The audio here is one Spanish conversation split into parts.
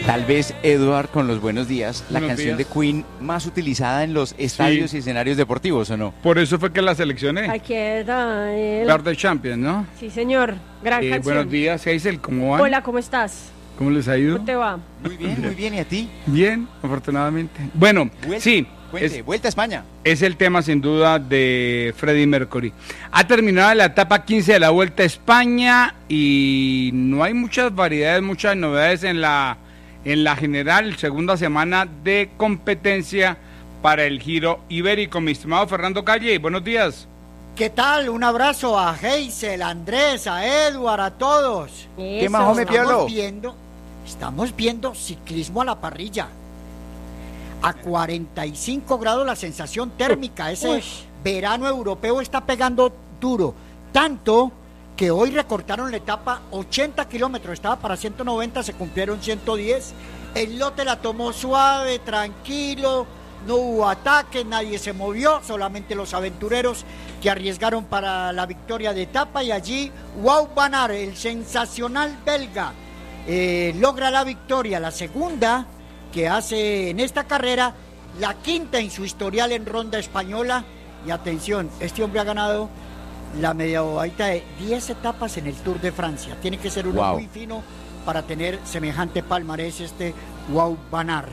Tal vez, Edward, con los buenos días, la Buenos canción días. de Queen más utilizada en los estadios Sí. y escenarios deportivos, ¿o no? Por eso fue que la seleccioné. Aquí está él. Guard the Champions, ¿no? Sí, señor. Gran canción. Buenos días, Hazel, ¿cómo van? Hola, ¿cómo estás? ¿Cómo les ha ido? ¿Cómo te va? Muy bien, ¿y a ti? Bien, afortunadamente. Bueno, sí, Cuente, vuelta a España. es el tema sin duda de Freddie Mercury. Ha terminado la etapa 15 de la Vuelta a España y no hay muchas variedades, muchas novedades en la general, segunda semana de competencia para el Giro Ibérico. Mi estimado Fernando Calle, buenos días. ¿Qué tal? Un abrazo a Hazel, a Andrés, a Edward, a todos. ¿Qué más, hombre, Piolo? Estamos viendo ciclismo a la parrilla. A 45 grados la sensación térmica. Ese verano europeo está pegando duro. Tanto que hoy recortaron la etapa 80 kilómetros. Estaba para 190, se cumplieron 110. El lote la tomó suave, tranquilo. No hubo ataques, nadie se movió, solamente los aventureros que arriesgaron para la victoria de etapa. Y allí Wout van Aert, el sensacional belga, logra la victoria, la segunda que hace en esta carrera, la quinta en su historial en ronda española. Y atención, este hombre ha ganado la media bobadita de 10 etapas en el Tour de Francia. Tiene que ser uno muy fino para tener semejante palmarés este Wout van Aert.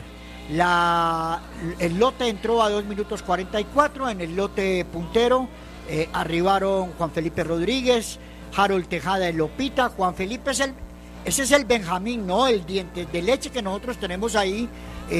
El lote entró a 2 minutos 44, en el lote puntero arribaron Juan Felipe Rodríguez, Harold Tejada, el Lopita. Juan Felipe ese es el Benjamín, ¿no? El diente de leche que nosotros tenemos ahí,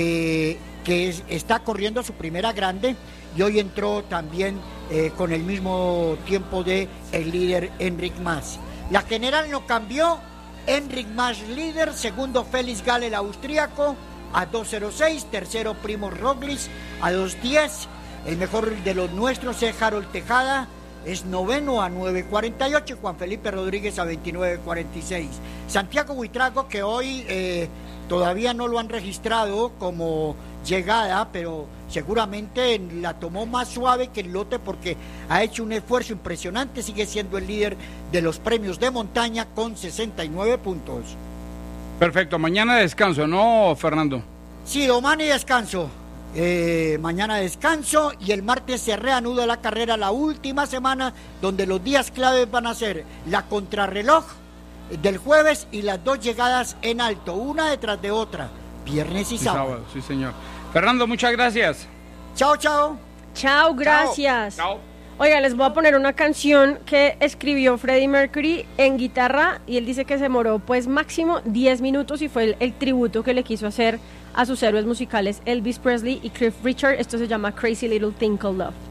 está corriendo su primera grande, y hoy entró también con el mismo tiempo de el líder Enric Mas. La general no cambió, Enric Mas líder, segundo Félix Gall, el austríaco, a 2.06, tercero Primož Roglič a 2.10, el mejor de los nuestros es Harold Tejada, es noveno a 9.48, Juan Felipe Rodríguez a 29.46. Santiago Buitrago, que hoy todavía no lo han registrado como llegada, pero seguramente la tomó más suave que el lote porque ha hecho un esfuerzo impresionante, sigue siendo el líder de los premios de montaña con 69 puntos. Perfecto, mañana descanso, ¿no, Fernando? Sí, domani descanso. Mañana descanso y el martes se reanuda la carrera, la última semana, donde los días claves van a ser la contrarreloj del jueves y las dos llegadas en alto, una detrás de otra, viernes y sábado. Sí, señor. Fernando, muchas gracias. Chao, chao. Chao, gracias. Chao. Oiga, les voy a poner una canción que escribió Freddie Mercury en guitarra y él dice que se demoró pues máximo 10 minutos y fue el tributo que le quiso hacer a sus héroes musicales Elvis Presley y Cliff Richard. Esto se llama Crazy Little Thing Called Love.